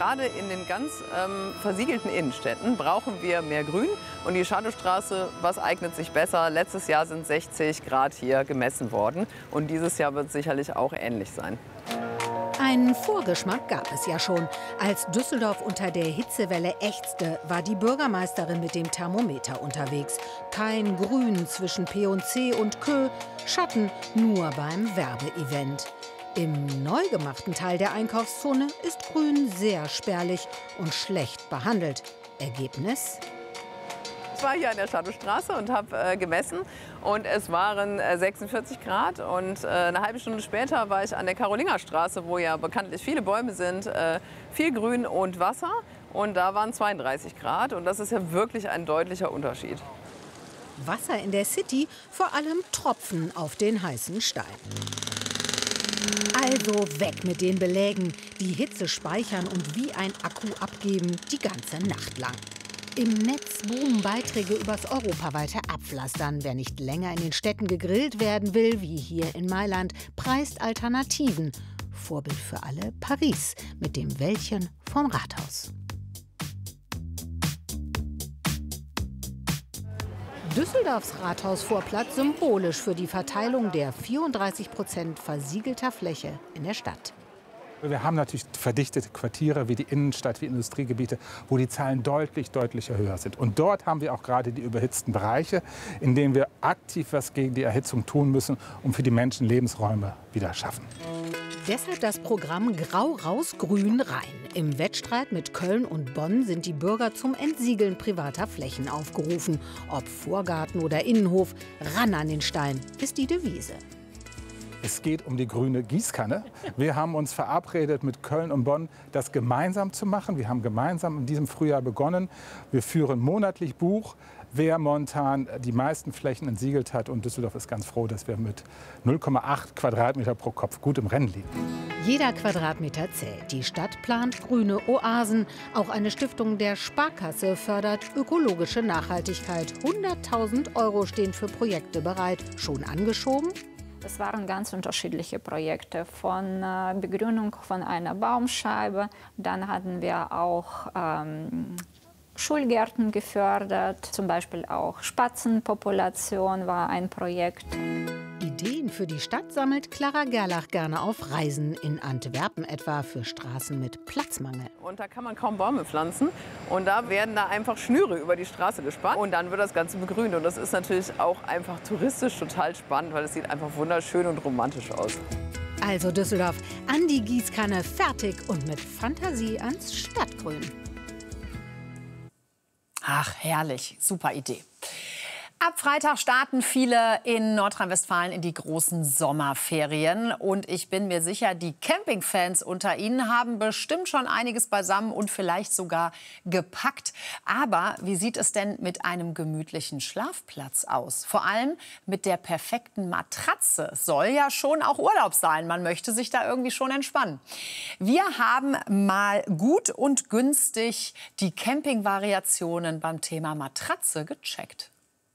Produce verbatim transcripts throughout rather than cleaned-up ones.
gerade in den ganz ähm, versiegelten Innenstädten brauchen wir mehr Grün. Und die Schadowstraße, was eignet sich besser? Letztes Jahr sind sechzig Grad hier gemessen worden. Und dieses Jahr wird es sicherlich auch ähnlich sein. Einen Vorgeschmack gab es ja schon. Als Düsseldorf unter der Hitzewelle ächzte, war die Bürgermeisterin mit dem Thermometer unterwegs. Kein Grün zwischen P und C und Kö, Schatten nur beim Werbeevent. Im neu gemachten Teil der Einkaufszone ist Grün sehr spärlich und schlecht behandelt. Ergebnis? Ich war hier an der Schadowstraße und habe äh, gemessen und es waren äh, sechsundvierzig Grad und äh, eine halbe Stunde später war ich an der Karolingerstraße, wo ja bekanntlich viele Bäume sind, äh, viel Grün und Wasser und da waren zweiunddreißig Grad und das ist ja wirklich ein deutlicher Unterschied. Wasser in der City, vor allem Tropfen auf den heißen Stein. Also weg mit den Belägen, die Hitze speichern und wie ein Akku abgeben die ganze Nacht lang. Im Netz boomen Beiträge übers europaweite Abpflastern. Wer nicht länger in den Städten gegrillt werden will, wie hier in Mailand, preist Alternativen. Vorbild für alle Paris mit dem Wäldchen vom Rathaus. Düsseldorfs Rathausvorplatz symbolisch für die Verteilung der vierunddreißig Prozent versiegelter Fläche in der Stadt. Wir haben natürlich verdichtete Quartiere wie die Innenstadt, wie Industriegebiete, wo die Zahlen deutlich, deutlich höher sind. Und dort haben wir auch gerade die überhitzten Bereiche, in denen wir aktiv was gegen die Erhitzung tun müssen, um für die Menschen Lebensräume wieder schaffen. Deshalb das Programm Grau raus, Grün rein. Im Wettstreit mit Köln und Bonn sind die Bürger zum Entsiegeln privater Flächen aufgerufen. Ob Vorgarten oder Innenhof, ran an den Stein ist die Devise. Es geht um die grüne Gießkanne. Wir haben uns verabredet mit Köln und Bonn, das gemeinsam zu machen. Wir haben gemeinsam in diesem Frühjahr begonnen. Wir führen monatlich Buch, wer momentan die meisten Flächen entsiegelt hat. Und Düsseldorf ist ganz froh, dass wir mit null Komma acht Quadratmeter pro Kopf gut im Rennen liegen. Jeder Quadratmeter zählt. Die Stadt plant grüne Oasen. Auch eine Stiftung der Sparkasse fördert ökologische Nachhaltigkeit. hunderttausend Euro stehen für Projekte bereit. Schon angeschoben? Es waren ganz unterschiedliche Projekte, von äh, Begrünung von einer Baumscheibe. Dann hatten wir auch ähm, Schulgärten gefördert, zum Beispiel auch Spatzenpopulation war ein Projekt. Ideen für die Stadt sammelt Clara Gerlach gerne auf Reisen, in Antwerpen etwa für Straßen mit Platzmangel. Und da kann man kaum Bäume pflanzen und da werden da einfach Schnüre über die Straße gespannt und dann wird das Ganze begrünt. Und das ist natürlich auch einfach touristisch total spannend, weil es sieht einfach wunderschön und romantisch aus. Also Düsseldorf, an die Gießkanne, fertig und mit Fantasie ans Stadtgrün. Ach, herrlich, super Idee. Ab Freitag starten viele in Nordrhein-Westfalen in die großen Sommerferien. Und ich bin mir sicher, die Campingfans unter Ihnen haben bestimmt schon einiges beisammen und vielleicht sogar gepackt. Aber wie sieht es denn mit einem gemütlichen Schlafplatz aus? Vor allem mit der perfekten Matratze. Es soll ja schon auch Urlaub sein. Man möchte sich da irgendwie schon entspannen. Wir haben mal gut und günstig die Campingvariationen beim Thema Matratze gecheckt.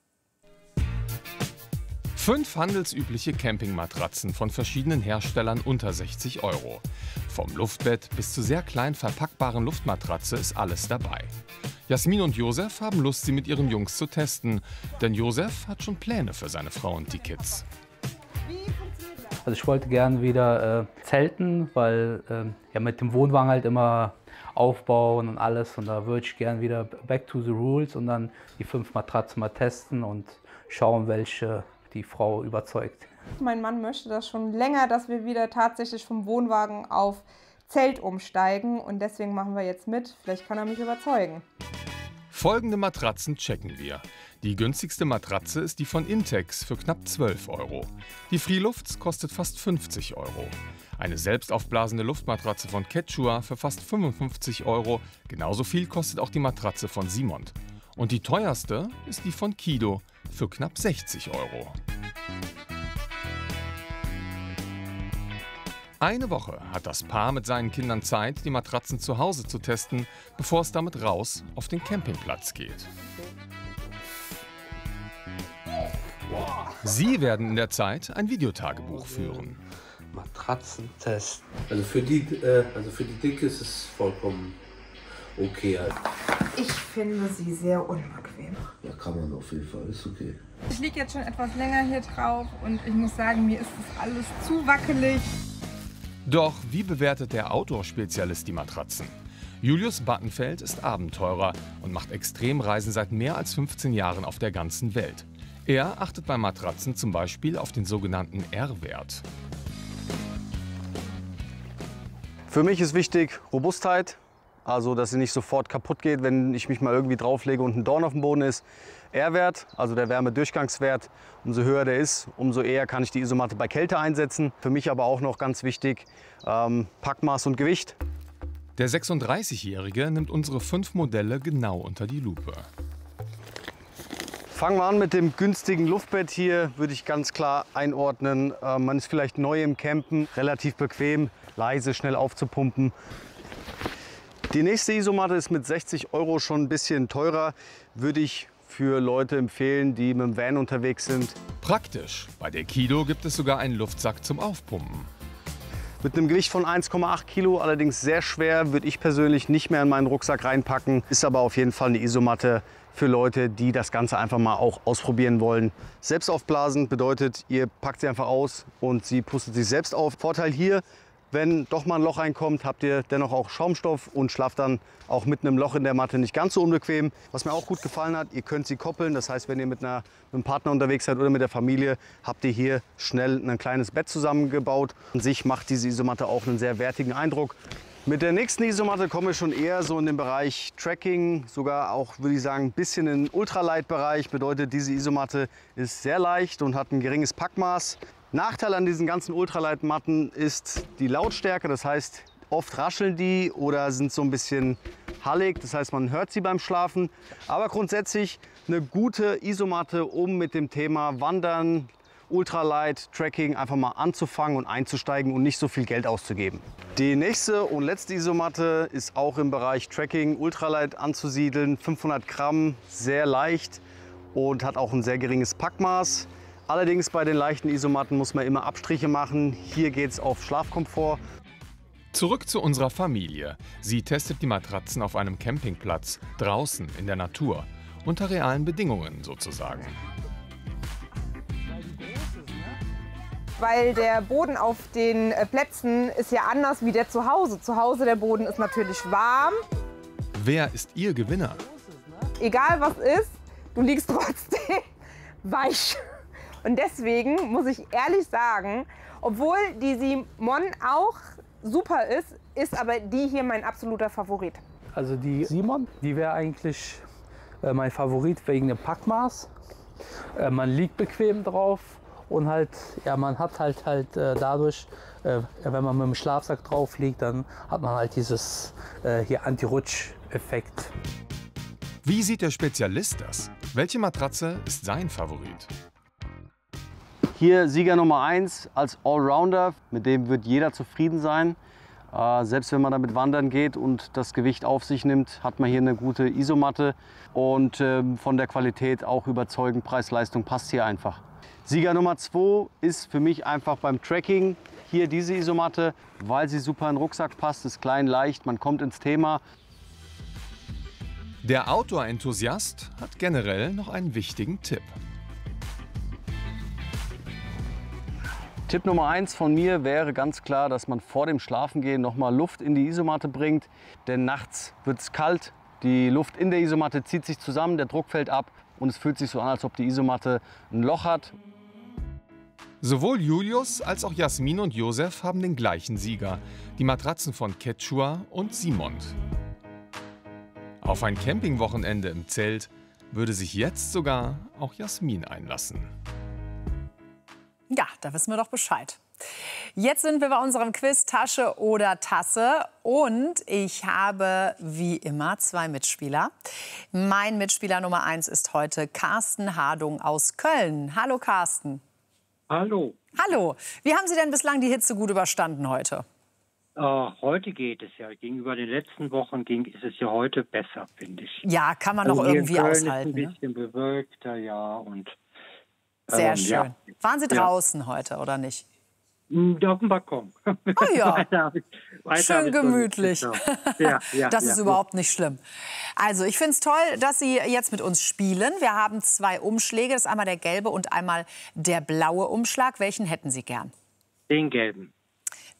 Fünf handelsübliche Campingmatratzen von verschiedenen Herstellern unter sechzig Euro. Vom Luftbett bis zur sehr klein verpackbaren Luftmatratze ist alles dabei. Jasmin und Josef haben Lust, sie mit ihren Jungs zu testen. Denn Josef hat schon Pläne für seine Frau und die Kids. Also ich wollte gern wieder äh, zelten, weil äh, ja mit dem Wohnwagen halt immer aufbauen und alles. Und da würde ich gern wieder back to the rules und dann die fünf Matratzen mal testen und schauen, welche die Frau überzeugt. Mein Mann möchte das schon länger, dass wir wieder tatsächlich vom Wohnwagen auf Zelt umsteigen. Und deswegen machen wir jetzt mit. Vielleicht kann er mich überzeugen. Folgende Matratzen checken wir. Die günstigste Matratze ist die von Intex für knapp zwölf Euro. Die Freelufts kostet fast fünfzig Euro. Eine selbstaufblasende Luftmatratze von Quechua für fast fünfundfünfzig Euro. Genauso viel kostet auch die Matratze von Simont. Und die teuerste ist die von Kido für knapp sechzig Euro. Eine Woche hat das Paar mit seinen Kindern Zeit, die Matratzen zu Hause zu testen, bevor es damit raus auf den Campingplatz geht. Sie werden in der Zeit ein Videotagebuch führen. Matratzentest. Also für die, äh, also für die Dicke ist es vollkommen okay. Halt. Ich finde sie sehr unbequem. Ja, kann man auf jeden Fall, ist okay. Ich liege jetzt schon etwas länger hier drauf und ich muss sagen, mir ist das alles zu wackelig. Doch wie bewertet der Outdoor-Spezialist die Matratzen? Julius Battenfeld ist Abenteurer und macht Extremreisen seit mehr als fünfzehn Jahren auf der ganzen Welt. Er achtet bei Matratzen zum Beispiel auf den sogenannten R-Wert. Für mich ist wichtig Robustheit, also dass sie nicht sofort kaputt geht, wenn ich mich mal irgendwie drauflege und ein Dorn auf dem Boden ist. R-Wert, also der Wärmedurchgangswert, umso höher der ist, umso eher kann ich die Isomatte bei Kälte einsetzen. Für mich aber auch noch ganz wichtig, ähm, Packmaß und Gewicht. Der sechsunddreißigjährige nimmt unsere fünf Modelle genau unter die Lupe. Fangen wir an mit dem günstigen Luftbett hier, würde ich ganz klar einordnen. Äh, man ist vielleicht neu im Campen, relativ bequem, leise, schnell aufzupumpen. Die nächste Isomatte ist mit sechzig Euro schon ein bisschen teurer, würde ich für Leute empfehlen, die mit dem Van unterwegs sind. Praktisch. Bei der Kido gibt es sogar einen Luftsack zum Aufpumpen. Mit einem Gewicht von eins Komma acht Kilo, allerdings sehr schwer, würde ich persönlich nicht mehr in meinen Rucksack reinpacken. Ist aber auf jeden Fall eine Isomatte für Leute, die das Ganze einfach mal auch ausprobieren wollen. Selbst aufblasen bedeutet, ihr packt sie einfach aus und sie pustet sich selbst auf. Vorteil hier, wenn doch mal ein Loch reinkommt, habt ihr dennoch auch Schaumstoff und schlaft dann auch mit einem Loch in der Matte nicht ganz so unbequem. Was mir auch gut gefallen hat, ihr könnt sie koppeln. Das heißt, wenn ihr mit, einer, mit einem Partner unterwegs seid oder mit der Familie, habt ihr hier schnell ein kleines Bett zusammengebaut. An sich macht diese Isomatte auch einen sehr wertigen Eindruck. Mit der nächsten Isomatte kommen wir schon eher so in den Bereich Trekking, sogar auch, würde ich sagen, ein bisschen in den Ultralight-Bereich. Bedeutet, diese Isomatte ist sehr leicht und hat ein geringes Packmaß. Nachteil an diesen ganzen Ultralight-Matten ist die Lautstärke. Das heißt, oft rascheln die oder sind so ein bisschen hallig. Das heißt, man hört sie beim Schlafen. Aber grundsätzlich eine gute Isomatte, um mit dem Thema Wandern, Ultralight, Trekking einfach mal anzufangen und einzusteigen und nicht so viel Geld auszugeben. Die nächste und letzte Isomatte ist auch im Bereich Trekking, Ultralight anzusiedeln. fünfhundert Gramm, sehr leicht und hat auch ein sehr geringes Packmaß. Allerdings bei den leichten Isomatten muss man immer Abstriche machen. Hier geht es auf Schlafkomfort. Zurück zu unserer Familie. Sie testet die Matratzen auf einem Campingplatz, draußen in der Natur, unter realen Bedingungen sozusagen. Weil der Boden auf den Plätzen ist ja anders wie der zu Hause. Zu Hause der Boden ist natürlich warm. Wer ist Ihr Gewinner? Egal was ist, du liegst trotzdem weich. Und deswegen muss ich ehrlich sagen, obwohl die Simon auch super ist, ist aber die hier mein absoluter Favorit. Also die Simon, die wäre eigentlich äh, mein Favorit wegen dem Packmaß. Äh, man liegt bequem drauf und halt, ja, man hat halt halt äh, dadurch, äh, wenn man mit dem Schlafsack drauf liegt, dann hat man halt dieses äh, hier Anti-Rutsch-Effekt. Wie sieht der Spezialist das? Welche Matratze ist sein Favorit? Hier Sieger Nummer eins als Allrounder, mit dem wird jeder zufrieden sein. Äh, selbst wenn man damit wandern geht und das Gewicht auf sich nimmt, hat man hier eine gute Isomatte und äh, von der Qualität auch überzeugend. Preis-Leistung passt hier einfach. Sieger Nummer zwei ist für mich einfach beim Trekking hier diese Isomatte, weil sie super in den Rucksack passt, ist klein, leicht, man kommt ins Thema. Der Outdoor-Enthusiast hat generell noch einen wichtigen Tipp. Tipp Nummer eins von mir wäre ganz klar, dass man vor dem Schlafengehen noch mal Luft in die Isomatte bringt. Denn nachts wird es kalt, die Luft in der Isomatte zieht sich zusammen, der Druck fällt ab und es fühlt sich so an, als ob die Isomatte ein Loch hat. Sowohl Julius als auch Jasmin und Josef haben den gleichen Sieger, die Matratzen von Quechua und Simont. Auf ein Campingwochenende im Zelt würde sich jetzt sogar auch Jasmin einlassen. Ja, da wissen wir doch Bescheid. Jetzt sind wir bei unserem Quiz Tasche oder Tasse und ich habe wie immer zwei Mitspieler. Mein Mitspieler Nummer eins ist heute Carsten Hardung aus Köln. Hallo Carsten. Hallo. Hallo. Wie haben Sie denn bislang die Hitze gut überstanden heute? Uh, heute geht es ja. Gegenüber den letzten Wochen ging, ist es ja heute besser, finde ich. Ja, kann man also noch irgendwie Köln aushalten. Ist ein bisschen ne? bewölkter, ja. Und, Sehr ähm, schön. Ja. Waren Sie draußen ja. heute oder nicht? Auf dem Balkon. Oh ja, weiter hab ich, weiter schön hab ich gemütlich. Ja, ja, das ja, ist gut. überhaupt nicht schlimm. Also ich finde es toll, dass Sie jetzt mit uns spielen. Wir haben zwei Umschläge. Das ist einmal der gelbe und einmal der blaue Umschlag. Welchen hätten Sie gern? Den gelben.